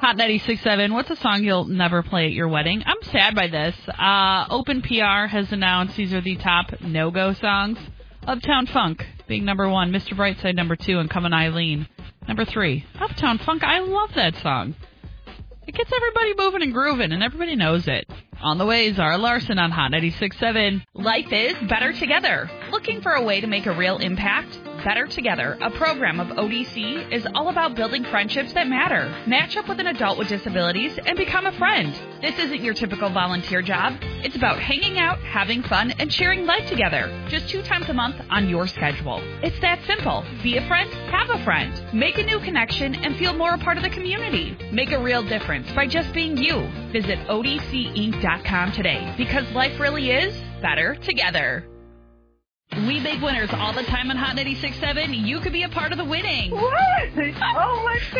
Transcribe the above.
Hot 96.7. What's a song you'll never play at your wedding? I'm sad by this. Open PR has announced these are the top no-go songs. Uptown Funk being number 1, Mr. Brightside number 2, and Come on Eileen number 3. Uptown Funk, I love that song. It gets everybody moving and grooving, and everybody knows it. On the way, Zara Larson on Hot 96.7. Life is better together. Looking for a way to make a real impact? Better Together, a program of ODC, is all about building friendships that matter. Match up with an adult with disabilities and become a friend. This isn't your typical volunteer job. It's about hanging out, having fun, and sharing life together. Just 2 times a month on your schedule. It's that simple. Be a friend, have a friend. Make a new connection and feel more a part of the community. Make a real difference by just being you. Visit ODCinc.com today, because life really is better together. We make winners all the time on Hot 96.7. You could be a part of the winning. What? Oh, my goodness.